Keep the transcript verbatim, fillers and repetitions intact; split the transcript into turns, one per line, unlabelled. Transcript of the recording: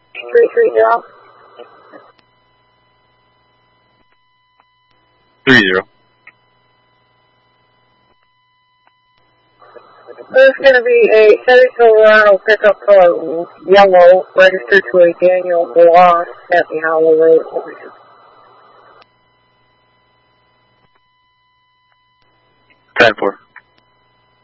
three three zero.
Three zero.
There's going to be a Chevy Silverado pickup car, yellow, registered to a Daniel Bloss at the Howell Road.
ten four.